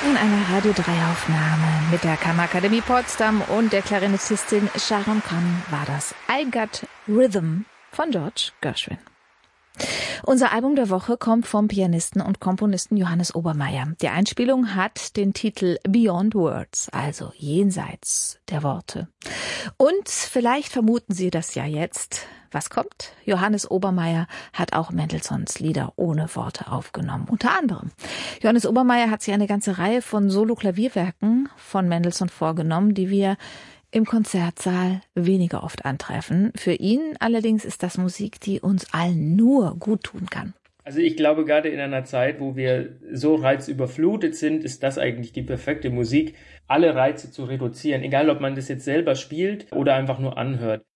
In einer Radio 3 Aufnahme mit der Kammerakademie Potsdam und der Klarinettistin Sharon Khan war das I Got Rhythm von George Gershwin. Unser Album der Woche kommt vom Pianisten und Komponisten Johannes Obermaier. Die Einspielung hat den Titel Beyond Words, also jenseits der Worte. Und vielleicht vermuten Sie das ja jetzt. Was kommt? Johannes Obermaier hat auch Mendelssohns Lieder ohne Worte aufgenommen. Unter anderem. Johannes Obermaier hat sich eine ganze Reihe von Solo-Klavierwerken von Mendelssohn vorgenommen, die wir im Konzertsaal weniger oft antreffen. Für ihn allerdings ist das Musik, die uns allen nur gut tun kann. Also ich glaube, gerade in einer Zeit, wo wir so reizüberflutet sind, ist das eigentlich die perfekte Musik, alle Reize zu reduzieren, egal ob man das jetzt selber spielt oder einfach nur anhört.